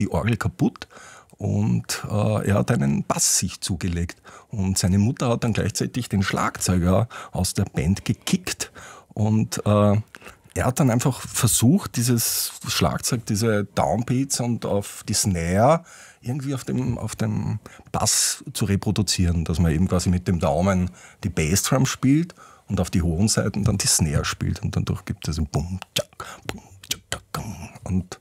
die Orgel kaputt und er hat einen Bass sich zugelegt. Und seine Mutter hat dann gleichzeitig den Schlagzeuger aus der Band gekickt und er hat dann einfach versucht, dieses Schlagzeug, diese Downbeats und auf die Snare irgendwie auf dem Bass zu reproduzieren, dass man eben quasi mit dem Daumen die Bassdrum spielt und auf die hohen Seiten dann die Snare spielt und dadurch gibt es so Bum, Tschak, und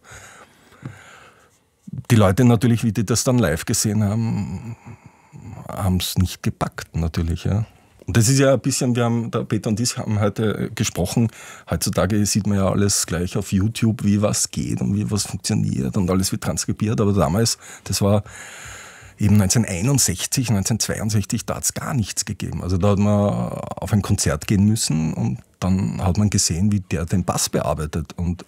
die Leute natürlich, wie die das dann live gesehen haben, haben es nicht gepackt natürlich, ja. Und das ist ja ein bisschen, der Peter und ich haben heute gesprochen, heutzutage sieht man ja alles gleich auf YouTube, wie was geht und wie was funktioniert und alles wird transkribiert, aber damals, das war eben 1961, 1962, da hat es gar nichts gegeben. Also da hat man auf ein Konzert gehen müssen und dann hat man gesehen, wie der den Bass bearbeitet und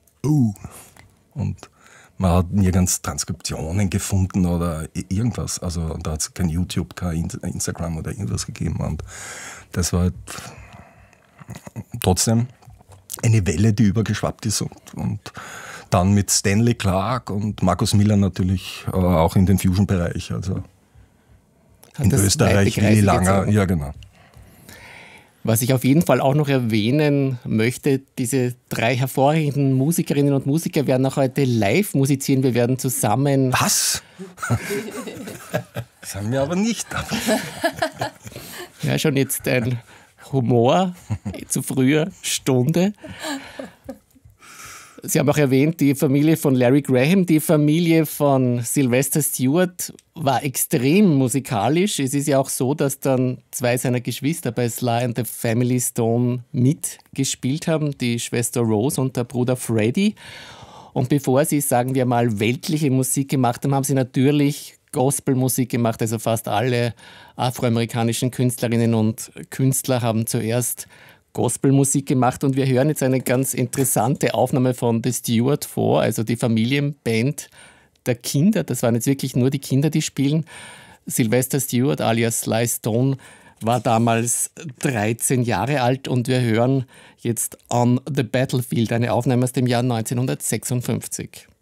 man hat nirgends Transkriptionen gefunden oder irgendwas. Also da hat es kein YouTube, kein Instagram oder irgendwas gegeben. Und das war halt trotzdem eine Welle, die übergeschwappt ist. Und dann mit Stanley Clarke und Markus Miller natürlich auch in den Fusion-Bereich. Also in Österreich, Willi Langer, ja genau. Was ich auf jeden Fall auch noch erwähnen möchte, diese 3 hervorragenden Musikerinnen und Musiker werden auch heute live musizieren. Wir werden zusammen... Was? Das haben wir aber nicht. Ja, schon jetzt ein Humor zu früher Stunde. Sie haben auch erwähnt, die Familie von Larry Graham, die Familie von Sylvester Stewart war extrem musikalisch. Es ist ja auch so, dass dann 2 seiner Geschwister bei Sly and the Family Stone mitgespielt haben, die Schwester Rose und der Bruder Freddie. Und bevor sie, sagen wir mal, weltliche Musik gemacht haben, haben sie natürlich Gospelmusik gemacht. Also fast alle afroamerikanischen Künstlerinnen und Künstler haben zuerst Gospelmusik gemacht und wir hören jetzt eine ganz interessante Aufnahme von The Stewart vor, also die Familienband der Kinder. Das waren jetzt wirklich nur die Kinder, die spielen. Sylvester Stewart alias Sly Stone war damals 13 Jahre alt und wir hören jetzt On the Battlefield, eine Aufnahme aus dem Jahr 1956.